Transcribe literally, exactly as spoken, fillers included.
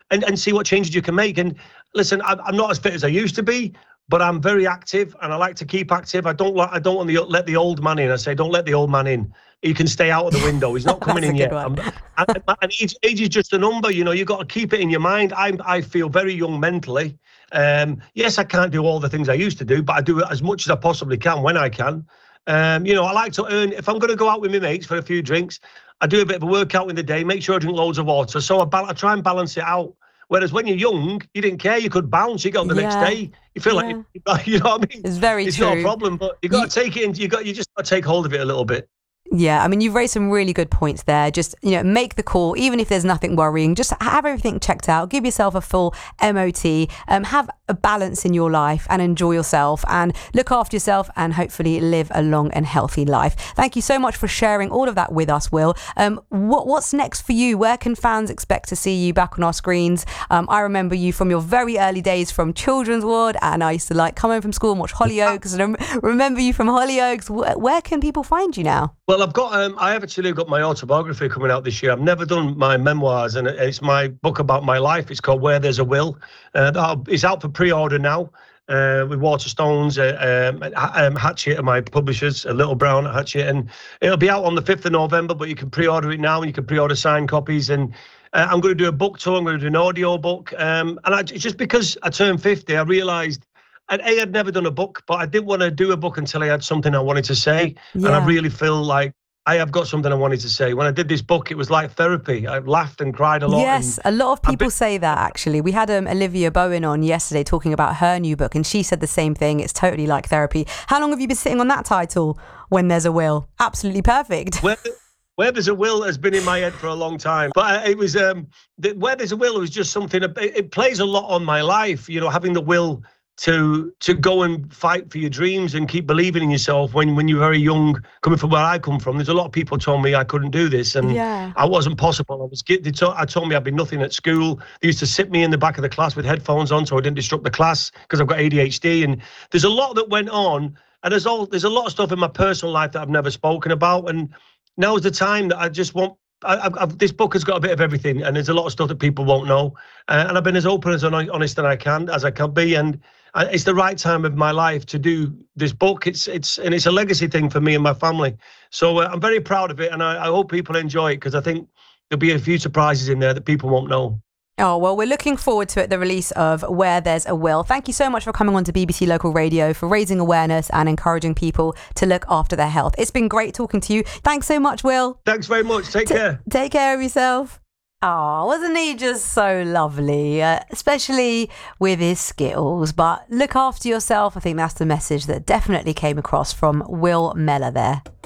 and, and see what changes you can make. And listen, I'm, I'm not as fit as I used to be, but I'm very active, and I like to keep active. I don't like, I don't want to let the old man in. I say, don't let the old man in. He can stay out of the window. He's not coming in yet. And, and age, age is just a number. You know, you've got to keep it in your mind. I I feel very young mentally. Um, yes, I can't do all the things I used to do, but I do it as much as I possibly can when I can. Um, you know, I like to earn. If I'm going to go out with my mates for a few drinks, I do a bit of a workout in the day. Make sure I drink loads of water. So I, bal- I try and balance it out. Whereas when you're young, you didn't care. You could bounce. You got the yeah. next day. You feel yeah. like you, you know what I mean. It's very it's true. It's not a problem, but you got you, to take it. In, you got you just got to take hold of it a little bit. Yeah, I mean, you've raised some really good points there. Just, you know, make the call, even if there's nothing worrying. Just have everything checked out. Give yourself a full M O T. Um, have a balance in your life and enjoy yourself and look after yourself and hopefully live a long and healthy life. Thank you so much for sharing all of that with us, Will. Um, what, what's next for you? Where can fans expect to see you back on our screens? Um, I remember you from your very early days from Children's Ward, and I used to like come home from school and watch Hollyoaks. And I remember you from Hollyoaks. Where, where can people find you now? Well, I've got, um, I have actually got my autobiography coming out this year. I've never done my memoirs, and it's my book about my life. It's called Where There's a Will. Uh, it's out for pre-order now uh, with Waterstones, uh, um, um, Hatchet are my publishers, uh, Little Brown at Hatchet, and it'll be out on the fifth of November, but you can pre-order it now, and you can pre-order signed copies. And uh, I'm going to do a book tour. I'm going to do an audio book. Um, and I, just because I turned fifty, I realised, and A, I'd never done a book, but I didn't want to do a book until I had something I wanted to say. Yeah. And I really feel like I have got something I wanted to say. When I did this book, it was like therapy. I laughed and cried a lot. Yes, a lot of people been- say that, actually. We had um, Olivia Bowen on yesterday talking about her new book, and she said the same thing. It's totally like therapy. How long have you been sitting on that title, When There's a Will? Absolutely perfect. Where, where There's a Will has been in my head for a long time. But it was, um, the, Where There's a Will was just something, it, it plays a lot on my life, you know, having the will to to go and fight for your dreams and keep believing in yourself when, when you're very young. Coming from where I come from, there's a lot of people told me I couldn't do this, and yeah. I wasn't possible. I was they told, I told me I'd be nothing at school. They used to sit me in the back of the class with headphones on so I didn't disrupt the class because I've got A D H D. And there's a lot that went on, and there's all there's a lot of stuff in my personal life that I've never spoken about. And now's the time that I just want. I, I've, I've, this book has got a bit of everything, and there's a lot of stuff that people won't know. Uh, and I've been as open as honest as I can, as I can be. And I, it's the right time of my life to do this book. It's it's and it's a legacy thing for me and my family. So uh, I'm very proud of it, and I, I hope people enjoy it, because I think there'll be a few surprises in there that people won't know. Oh, well, we're looking forward to it, the release of Where There's a Will. Thank you so much for coming on to B B C Local Radio, for raising awareness and encouraging people to look after their health. It's been great talking to you. Thanks so much, Will. Thanks very much. Take T- care. Take care of yourself. Oh, wasn't he just so lovely, uh, especially with his skills? But look after yourself. I think that's the message that definitely came across from Will Mellor there.